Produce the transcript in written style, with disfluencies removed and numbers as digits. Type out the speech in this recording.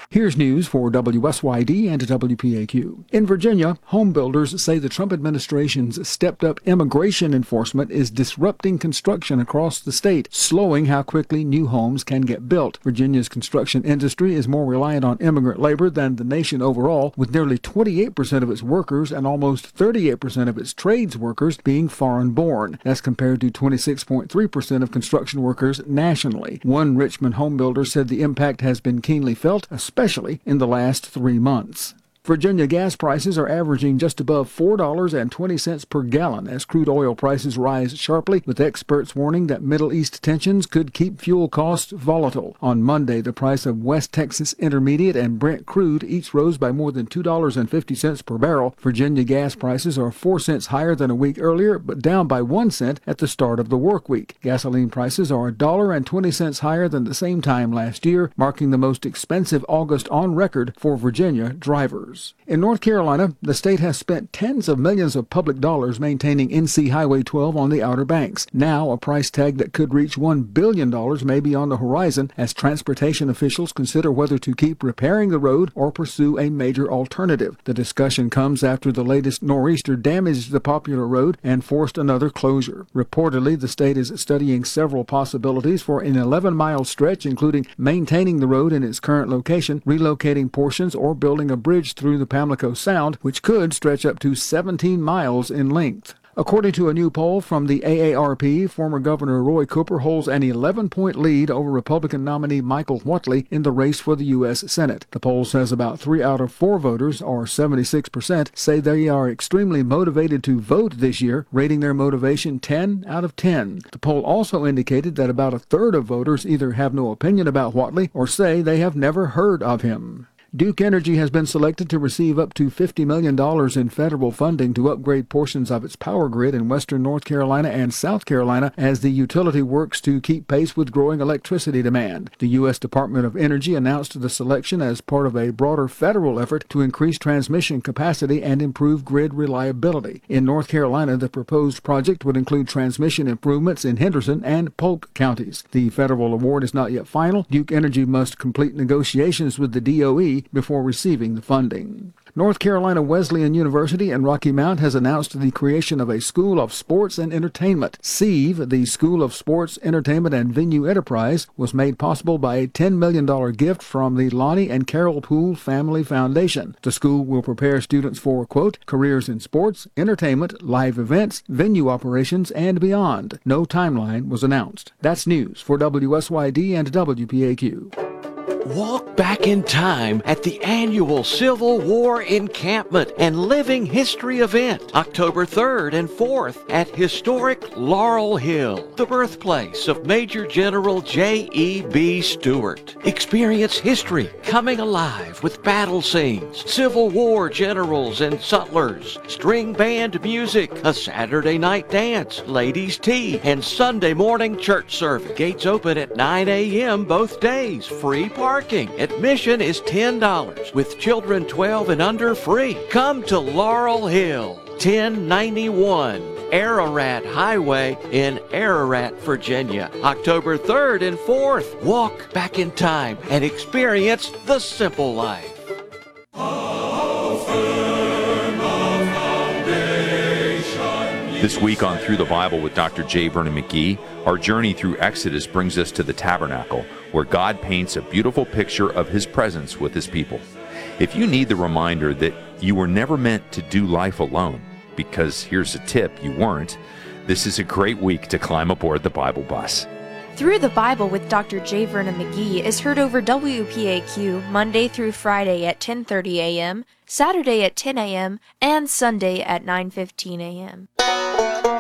Here's news for WSYD and WPAQ. In Virginia, home builders say the Trump administration's stepped-up immigration enforcement is disrupting construction across the state, slowing how quickly new homes can get built. Virginia's construction industry is more reliant on immigrant labor than the nation overall, with nearly 28% of its workers and almost 38% of its trades workers being foreign-born. That's compared to 26.3% of construction workers nationally. One Richmond home builder said the impact has been keenly felt, especially in the last 3 months. Virginia gas prices are averaging just above $4.20 per gallon as crude oil prices rise sharply, with experts warning that Middle East tensions could keep fuel costs volatile. On Monday, the price of West Texas Intermediate and Brent crude each rose by more than $2.50 per barrel. Virginia gas prices are 4 cents higher than a week earlier, but down by 1 cent at the start of the work week. Gasoline prices are $1.20 higher than the same time last year, marking the most expensive August on record for Virginia drivers. In North Carolina, the state has spent tens of millions of public dollars maintaining NC Highway 12 on the Outer Banks. Now, a price tag that could reach $1 billion may be on the horizon as transportation officials consider whether to keep repairing the road or pursue a major alternative. The discussion comes after the latest nor'easter damaged the popular road and forced another closure. Reportedly, the state is studying several possibilities for an 11-mile stretch, including maintaining the road in its current location, relocating portions, or building a bridge through the Pamlico Sound, which could stretch up to 17 miles in length. According to a new poll from the AARP, former Governor Roy Cooper holds an 11-point lead over Republican nominee Michael Whatley in the race for the U.S. Senate. The poll says about 3 out of 4 voters, or 76%, say they are extremely motivated to vote this year, rating their motivation 10 out of 10. The poll also indicated that about a third of voters either have no opinion about Whatley or say they have never heard of him. Duke Energy has been selected to receive up to $50 million in federal funding to upgrade portions of its power grid in western North Carolina and South Carolina as the utility works to keep pace with growing electricity demand. The U.S. Department of Energy announced the selection as part of a broader federal effort to increase transmission capacity and improve grid reliability. In North Carolina, the proposed project would include transmission improvements in Henderson and Polk counties. The federal award is not yet final. Duke Energy must complete negotiations with the DOE before receiving the funding. North Carolina Wesleyan University in Rocky Mount has announced the creation of a School of Sports and Entertainment. SEVE, the School of Sports, Entertainment, and Venue Enterprise, was made possible by a $10 million gift from the Lonnie and Carol Poole Family Foundation. The school will prepare students for, quote, careers in sports, entertainment, live events, venue operations, and beyond. No timeline was announced. That's news for WSYD and WPAQ. Walk back in time at the annual Civil War Encampment and Living History event, October 3rd and 4th at historic Laurel Hill, the birthplace of Major General J.E.B. Stuart. Experience history coming alive with battle scenes, Civil War generals and sutlers, string band music, a Saturday night dance, ladies' tea, and Sunday morning church service. Gates open at 9 a.m. both days. Free parking. Admission is $10, with children 12 and under free. Come to Laurel Hill, 1091 Ararat Highway in Ararat, Virginia, October 3rd and 4th. Walk back in time and experience the simple life. This week on Through the Bible with Dr. J. Vernon McGee, our journey through Exodus brings us to the tabernacle, where God paints a beautiful picture of his presence with his people. If you need the reminder that you were never meant to do life alone, because here's a tip, you weren't, this is a great week to climb aboard the Bible bus. Through the Bible with Dr. J. Vernon McGee is heard over WPAQ Monday through Friday at 10:30 a.m., Saturday at 10 a.m., and Sunday at 9:15 a.m.